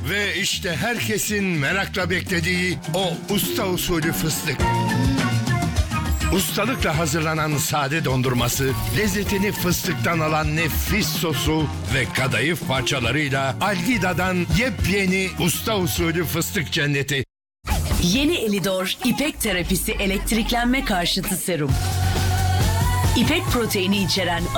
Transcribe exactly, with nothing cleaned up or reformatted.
Ve işte herkesin merakla beklediği o usta usulü fıstık. Ustalıkla hazırlanan sade dondurması, lezzetini fıstıktan alan nefis sosu ve kadayıf parçalarıyla Algida'dan yepyeni usta usulü fıstık cenneti. Yeni Elidor İpek terapisi elektriklenme karşıtı serum. İpek proteini içeren